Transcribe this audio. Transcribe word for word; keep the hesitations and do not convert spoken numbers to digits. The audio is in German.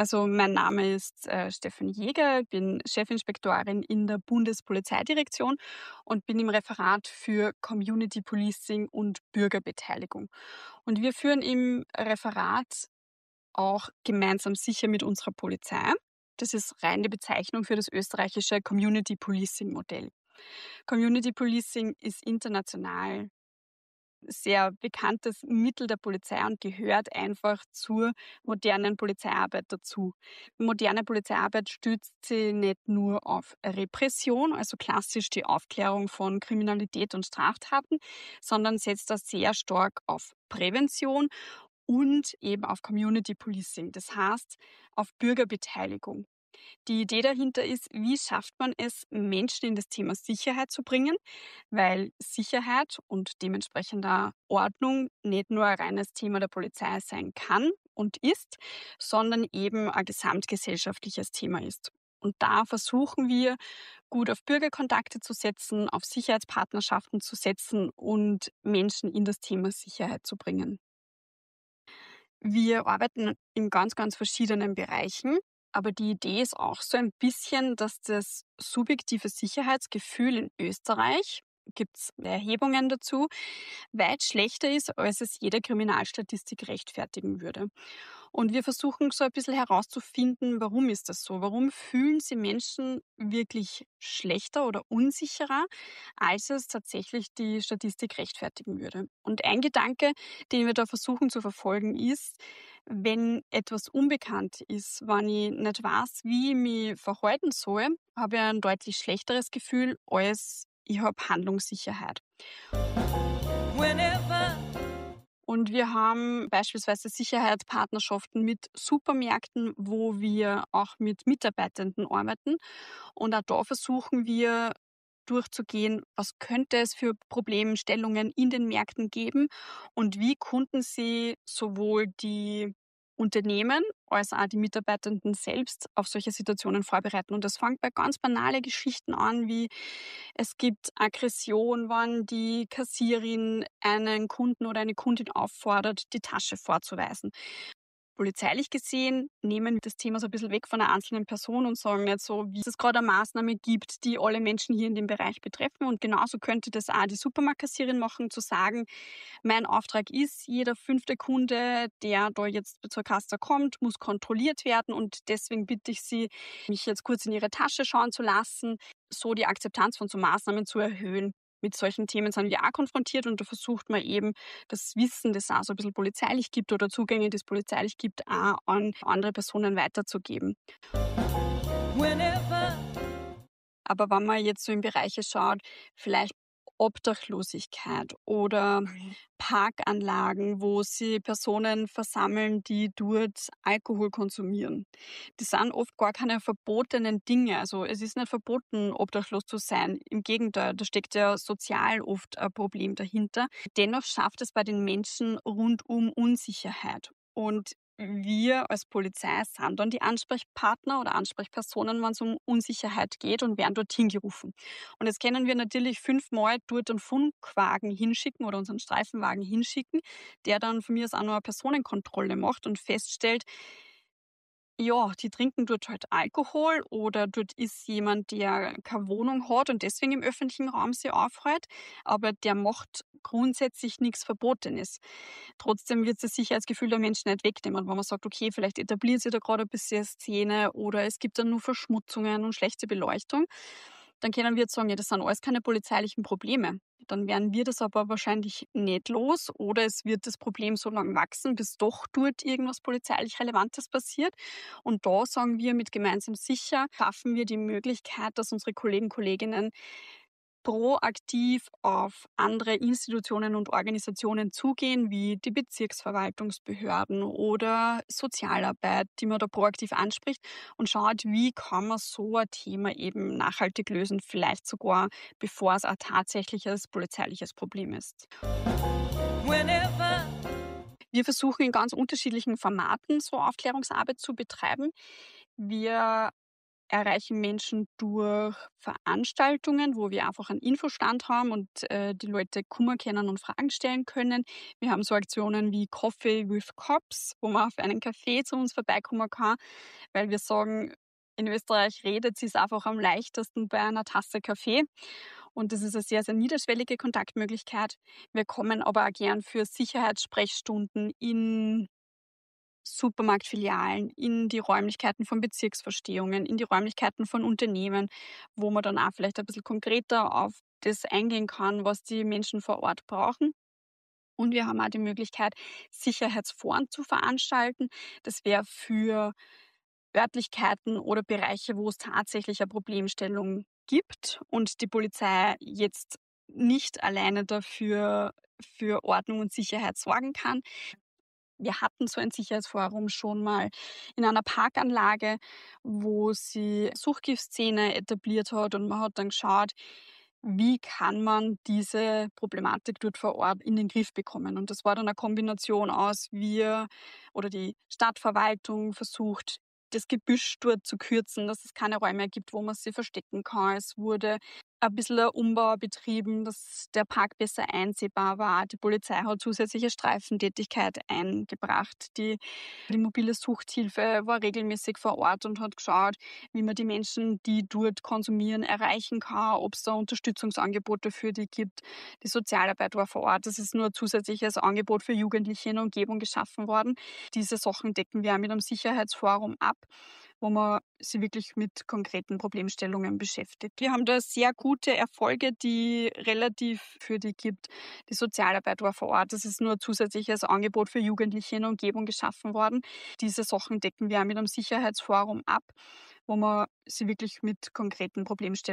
Also mein Name ist äh, Stefanie Jäger, ich bin Chefinspektorin in der Bundespolizeidirektion und bin im Referat für Community Policing und Bürgerbeteiligung. Und wir führen im Referat auch gemeinsam sicher mit unserer Polizei. Das ist rein die Bezeichnung für das österreichische Community Policing Modell. Community Policing ist international sehr bekanntes Mittel der Polizei und gehört einfach zur modernen Polizeiarbeit dazu. Moderne Polizeiarbeit stützt sich nicht nur auf Repression, also klassisch die Aufklärung von Kriminalität und Straftaten, sondern setzt da sehr stark auf Prävention und eben auf Community Policing, das heißt auf Bürgerbeteiligung. Die Idee dahinter ist, wie schafft man es, Menschen in das Thema Sicherheit zu bringen, weil Sicherheit und dementsprechend auch Ordnung nicht nur ein reines Thema der Polizei sein kann und ist, sondern eben ein gesamtgesellschaftliches Thema ist. Und da versuchen wir, gut auf Bürgerkontakte zu setzen, auf Sicherheitspartnerschaften zu setzen und Menschen in das Thema Sicherheit zu bringen. Wir arbeiten in ganz, ganz verschiedenen Bereichen, aber die Idee ist auch so ein bisschen, dass das subjektive Sicherheitsgefühl in Österreich, gibt es Erhebungen dazu, weit schlechter ist, als es jede Kriminalstatistik rechtfertigen würde. Und wir versuchen so ein bisschen herauszufinden, warum ist das so? Warum fühlen sich Menschen wirklich schlechter oder unsicherer, als es tatsächlich die Statistik rechtfertigen würde? Und ein Gedanke, den wir da versuchen zu verfolgen, ist, wenn etwas unbekannt ist, wenn ich nicht weiß, wie ich mich verhalten soll, habe ich ein deutlich schlechteres Gefühl, als ich habe Handlungssicherheit. Whenever. Und wir haben beispielsweise Sicherheitspartnerschaften mit Supermärkten, wo wir auch mit Mitarbeitenden arbeiten. Und auch da versuchen wir durchzugehen, was könnte es für Problemstellungen in den Märkten geben und wie konnten sie sowohl die Unternehmen als auch die Mitarbeitenden selbst auf solche Situationen vorbereiten. Und das fängt bei ganz banalen Geschichten an, wie es gibt Aggression, wenn die Kassierin einen Kunden oder eine Kundin auffordert, die Tasche vorzuweisen. Polizeilich gesehen nehmen wir das Thema so ein bisschen weg von einer einzelnen Person und sagen jetzt so, wie es gerade eine Maßnahme gibt, die alle Menschen hier in dem Bereich betreffen. Und genauso könnte das auch die Supermarktkassierin machen, zu sagen, mein Auftrag ist, jeder fünfte Kunde, der da jetzt zur Kasse kommt, muss kontrolliert werden und deswegen bitte ich Sie, mich jetzt kurz in Ihre Tasche schauen zu lassen, so die Akzeptanz von so Maßnahmen zu erhöhen. Mit solchen Themen sind wir auch konfrontiert und da versucht man eben das Wissen, das es auch so ein bisschen polizeilich gibt oder Zugänge, die es polizeilich gibt, auch an andere Personen weiterzugeben. Whenever. Aber wenn man jetzt so in Bereiche schaut, vielleicht Obdachlosigkeit oder Parkanlagen, wo sie Personen versammeln, die dort Alkohol konsumieren. Die sind oft gar keine verbotenen Dinge. Also es ist nicht verboten, obdachlos zu sein. Im Gegenteil, da steckt ja sozial oft ein Problem dahinter. Dennoch schafft es bei den Menschen rundum Unsicherheit. Und wir als Polizei sind dann die Ansprechpartner oder Ansprechpersonen, wenn es um Unsicherheit geht und werden dorthin gerufen. Und jetzt können wir natürlich fünfmal dort einen Funkwagen hinschicken oder unseren Streifenwagen hinschicken, der dann von mir aus auch noch eine Personenkontrolle macht und feststellt, ja, die trinken dort halt Alkohol oder dort ist jemand, der keine Wohnung hat und deswegen im öffentlichen Raum sich aufhält, aber der macht grundsätzlich nichts Verbotenes. Trotzdem wird das Sicherheitsgefühl der Menschen nicht wegnehmen, wenn man sagt, okay, vielleicht etabliert sich da gerade ein bisschen eine Szene oder es gibt dann nur Verschmutzungen und schlechte Beleuchtung. Dann können wir jetzt sagen, ja, das sind alles keine polizeilichen Probleme. Dann werden wir das aber wahrscheinlich nicht los oder es wird das Problem so lange wachsen, bis doch dort irgendwas polizeilich Relevantes passiert. Und da sagen wir mit gemeinsam sicher, schaffen wir die Möglichkeit, dass unsere Kollegen, Kolleginnen proaktiv auf andere Institutionen und Organisationen zugehen, wie die Bezirksverwaltungsbehörden oder Sozialarbeit, die man da proaktiv anspricht und schaut, wie kann man so ein Thema eben nachhaltig lösen, vielleicht sogar bevor es ein tatsächliches polizeiliches Problem ist. Whenever. Wir versuchen in ganz unterschiedlichen Formaten so Aufklärungsarbeit zu betreiben. Wir erreichen Menschen durch Veranstaltungen, wo wir einfach einen Infostand haben und, äh, die Leute kommen können und Fragen stellen können. Wir haben so Aktionen wie Coffee with Cops, wo man auf einen Kaffee zu uns vorbeikommen kann, weil wir sagen, in Österreich redet sie's einfach am leichtesten bei einer Tasse Kaffee und das ist eine sehr, sehr niederschwellige Kontaktmöglichkeit. Wir kommen aber auch gern für Sicherheitssprechstunden in Supermarktfilialen, in die Räumlichkeiten von Bezirksvorstehungen, in die Räumlichkeiten von Unternehmen, wo man dann auch vielleicht ein bisschen konkreter auf das eingehen kann, was die Menschen vor Ort brauchen. Und wir haben auch die Möglichkeit, Sicherheitsforen zu veranstalten. Das wäre für Örtlichkeiten oder Bereiche, wo es tatsächlich eine Problemstellung gibt und die Polizei jetzt nicht alleine dafür für Ordnung und Sicherheit sorgen kann. Wir hatten so ein Sicherheitsforum schon mal in einer Parkanlage, wo sie Suchtgiftszene etabliert hat und man hat dann geschaut, wie kann man diese Problematik dort vor Ort in den Griff bekommen. Und das war dann eine Kombination aus, wir oder die Stadtverwaltung versucht, das Gebüsch dort zu kürzen, dass es keine Räume gibt, wo man sich verstecken kann. Es wurde ein bisschen ein Umbau betrieben, dass der Park besser einsehbar war. Die Polizei hat zusätzliche Streifentätigkeit eingebracht. Die die mobile Suchthilfe war regelmäßig vor Ort und hat geschaut, wie man die Menschen, die dort konsumieren, erreichen kann, ob es da Unterstützungsangebote für die gibt. Die Sozialarbeit war vor Ort. Es ist nur ein zusätzliches Angebot für Jugendliche in der Umgebung geschaffen worden. Diese Sachen decken wir auch mit einem Sicherheitsforum ab, wo man sich wirklich mit konkreten Problemstellungen beschäftigt. Wir haben da sehr gute Erfolge, die relativ für die gibt. Die Sozialarbeit war vor Ort. Es ist nur ein zusätzliches Angebot für Jugendliche in der Umgebung geschaffen worden. Diese Sachen decken wir auch mit einem Sicherheitsforum ab, wo man sich wirklich mit konkreten Problemstellungen